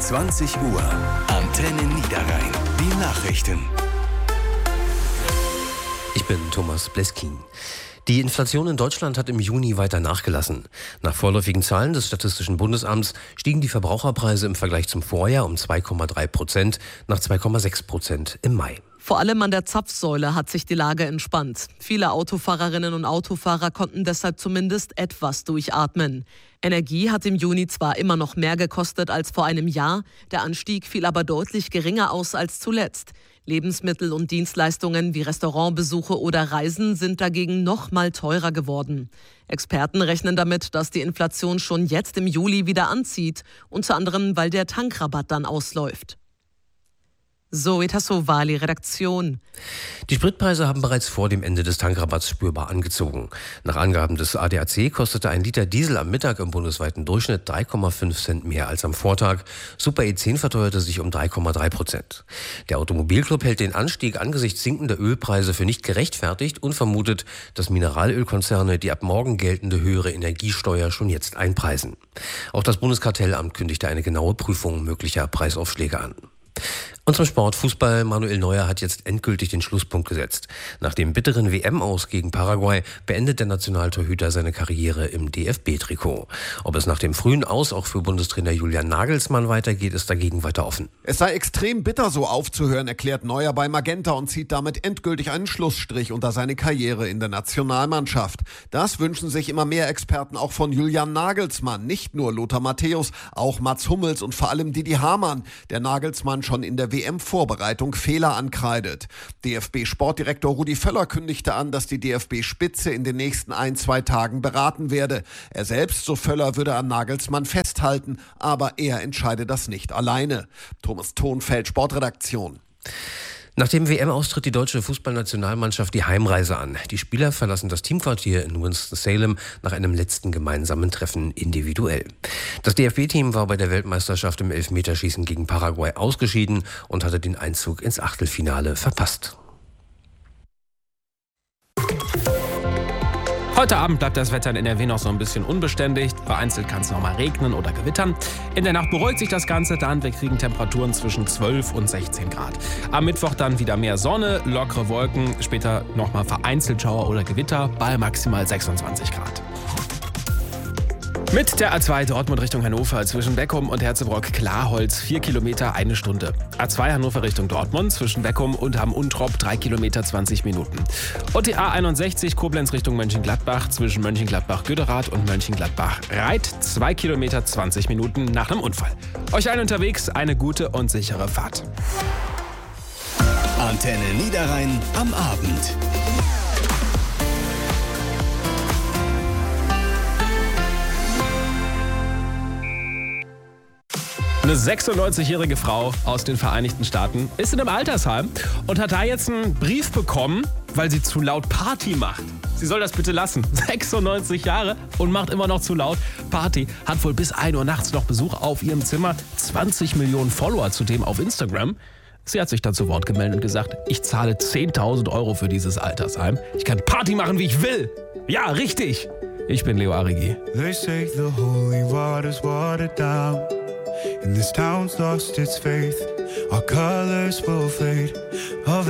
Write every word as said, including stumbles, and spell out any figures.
zwanzig Uhr. Antenne Niederrhein. Die Nachrichten. Ich bin Thomas Bleskin. Die Inflation in Deutschland hat im Juni weiter nachgelassen. Nach vorläufigen Zahlen des Statistischen Bundesamts stiegen die Verbraucherpreise im Vergleich zum Vorjahr um zwei Komma drei Prozent nach zwei Komma sechs Prozent im Mai. Vor allem an der Zapfsäule hat sich die Lage entspannt. Viele Autofahrerinnen und Autofahrer konnten deshalb zumindest etwas durchatmen. Energie hat im Juni zwar immer noch mehr gekostet als vor einem Jahr, der Anstieg fiel aber deutlich geringer aus als zuletzt. Lebensmittel und Dienstleistungen wie Restaurantbesuche oder Reisen sind dagegen noch mal teurer geworden. Experten rechnen damit, dass die Inflation schon jetzt im Juli wieder anzieht, unter anderem, weil der Tankrabatt dann ausläuft. Zoe Tassovali, Redaktion. Die Spritpreise haben bereits vor dem Ende des Tankrabatts spürbar angezogen. Nach Angaben des A D A C kostete ein Liter Diesel am Mittag im bundesweiten Durchschnitt drei Komma fünf Cent mehr als am Vortag. Super E zehn verteuerte sich um drei Komma drei Prozent. Der Automobilclub hält den Anstieg angesichts sinkender Ölpreise für nicht gerechtfertigt und vermutet, dass Mineralölkonzerne die ab morgen geltende höhere Energiesteuer schon jetzt einpreisen. Auch das Bundeskartellamt kündigte eine genaue Prüfung möglicher Preisaufschläge an. Und zum Sport. Fußball. Manuel Neuer hat jetzt endgültig den Schlusspunkt gesetzt. Nach dem bitteren W M-Aus gegen Paraguay beendet der Nationaltorhüter seine Karriere im D F B-Trikot. Ob es nach dem frühen Aus auch für Bundestrainer Julian Nagelsmann weitergeht, ist dagegen weiter offen. Es sei extrem bitter, so aufzuhören, erklärt Neuer bei Magenta und zieht damit endgültig einen Schlussstrich unter seine Karriere in der Nationalmannschaft. Das wünschen sich immer mehr Experten auch von Julian Nagelsmann. Nicht nur Lothar Matthäus, auch Mats Hummels und vor allem Didi Hamann, der Nagelsmann schon in der W M-Vorbereitung Fehler ankreidet. D F B-Sportdirektor Rudi Völler kündigte an, dass die D F B-Spitze in den nächsten ein, zwei Tagen beraten werde. Er selbst, so Völler, würde an Nagelsmann festhalten, aber er entscheide das nicht alleine. Thomas Thonfeld, Sportredaktion. Nach dem W M-Aus tritt die deutsche Fußballnationalmannschaft die Heimreise an. Die Spieler verlassen das Teamquartier in Winston-Salem nach einem letzten gemeinsamen Treffen individuell. Das D F B-Team war bei der Weltmeisterschaft im Elfmeterschießen gegen Paraguay ausgeschieden und hatte den Einzug ins Achtelfinale verpasst. Heute Abend bleibt das Wetter in N R W noch so ein bisschen unbeständig. Vereinzelt kann es noch mal regnen oder gewittern. In der Nacht beruhigt sich das Ganze dann. Wir kriegen Temperaturen zwischen zwölf und sechzehn Grad. Am Mittwoch dann wieder mehr Sonne, lockere Wolken. Später noch mal vereinzelt Schauer oder Gewitter bei maximal sechsundzwanzig Grad. Mit der A zwei Dortmund Richtung Hannover zwischen Beckum und Herzebrock-Klarholz vier Kilometer eine Stunde. A zwei Hannover Richtung Dortmund zwischen Beckum und Hamm-Untrop drei Kilometer zwanzig Minuten. Und die A einundsechzig Koblenz Richtung Mönchengladbach zwischen Mönchengladbach-Güderath und Mönchengladbach-Reit zwei Kilometer zwanzig Minuten nach einem Unfall. Euch allen unterwegs eine gute und sichere Fahrt. Antenne Niederrhein am Abend. Eine sechsundneunzigjährige Frau aus den Vereinigten Staaten ist in einem Altersheim und hat da jetzt einen Brief bekommen, weil sie zu laut Party macht. Sie soll das bitte lassen. sechsundneunzig Jahre und macht immer noch zu laut Party. Hat wohl bis ein Uhr nachts noch Besuch auf ihrem Zimmer. zwanzig Millionen Follower zudem auf Instagram. Sie hat sich dann zu Wort gemeldet und gesagt, ich zahle zehntausend Euro für dieses Altersheim. Ich kann Party machen, wie ich will. Ja, richtig. Ich bin Leo Arigi. They say the holy water's watered down, and this town's lost its faith. Our colors will fade. All